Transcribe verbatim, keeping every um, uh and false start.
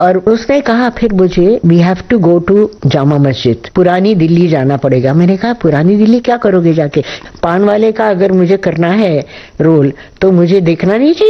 और उसने कहा फिर मुझे we have to go to Jama Masjid, पुरानी दिल्ली जाना पड़ेगा। मैंने कहा पुरानी दिल्ली क्या करोगे जाके? पान वाले का अगर मुझे करना है रोल तो मुझे देखना नहीं चाहिए